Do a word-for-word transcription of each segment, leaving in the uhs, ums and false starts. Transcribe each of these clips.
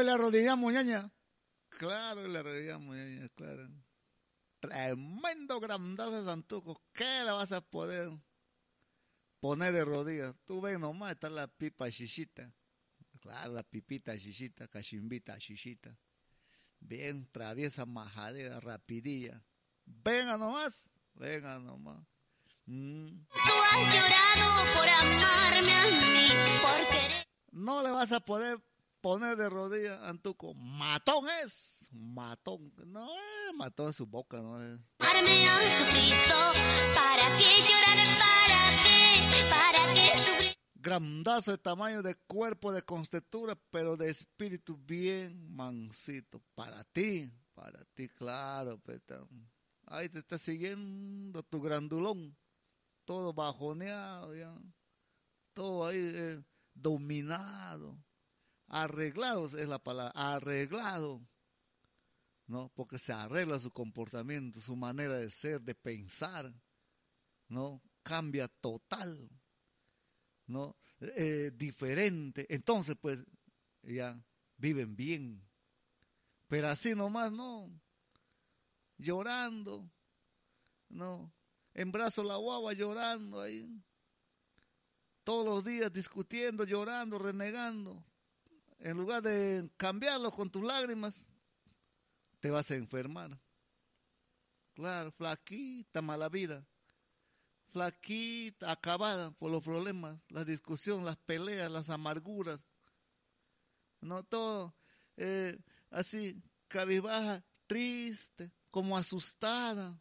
Hoy le arrodillamos, ñaña. Claro, le arrodillamos, ñaña, claro. Tremendo grandazo de Santuco. ¿Qué le vas a poder poner de rodillas? Tú ven nomás, está la pipa shishita. Claro, la pipita shishita, cachimbita shishita. Bien traviesa, majadera, rapidilla. Venga nomás, venga nomás. Mm. Tú has llorado por amarme a mí, por querer. No le vas a poder poner de rodillas, Antuco. Matón es, matón. No es matón en su boca, no es. Amarme han sufrido, ¿para qué llorar? ¿Para qué? ¿Para qué sufrir? Grandazo de tamaño, de cuerpo, de constitución, pero de espíritu bien mansito. Para ti, para ti, claro. Peta. Ahí te está siguiendo tu grandulón. Todo bajoneado ya. Todo ahí eh, dominado. Arreglado es la palabra, arreglado. ¿No? Porque se arregla su comportamiento, su manera de ser, de pensar. ¿No? Cambia total. ¿No? Eh, diferente. Entonces, pues, ya viven bien. Pero así nomás, no. Llorando. No. En brazos la guagua llorando ahí. Todos los días discutiendo, llorando, renegando. En lugar de cambiarlo con tus lágrimas, te vas a enfermar. Claro, flaquita, mala vida. Flaquita, acabada por los problemas, la discusión, las peleas, las amarguras. No todo eh, así, cabizbaja, triste, como asustada.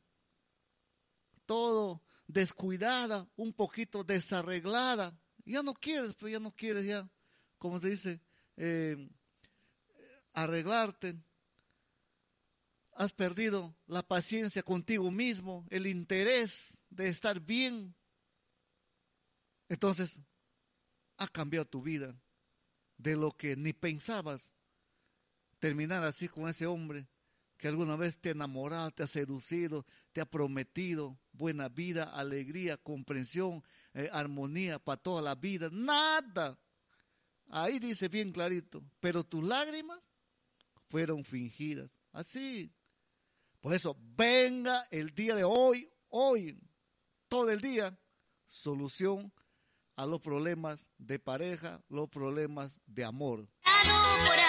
Todo descuidada, un poquito desarreglada. Ya no quieres, pues ya no quieres ya, como se dice, eh, arreglarte. Has perdido la paciencia contigo mismo, el interés de estar bien. Entonces, ha cambiado tu vida de lo que ni pensabas. Terminar así con ese hombre que alguna vez te ha enamorado, te ha seducido, te ha prometido buena vida, alegría, comprensión, eh, armonía para toda la vida. Nada. Ahí dice bien clarito, pero tus lágrimas fueron fingidas. Así. Por eso, venga el día de hoy, hoy, todo el día, solución a los problemas de pareja, los problemas de amor. Ya no por